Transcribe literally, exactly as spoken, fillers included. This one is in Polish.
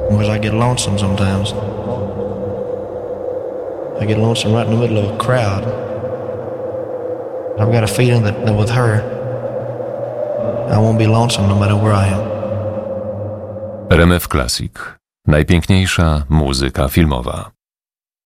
Because I get lonesome sometimes. I get lonesome right in the middle of a crowd. I've got a feeling that, that with her, I won't be lonesome no matter where I am. R M F Classic. Najpiękniejsza muzyka filmowa.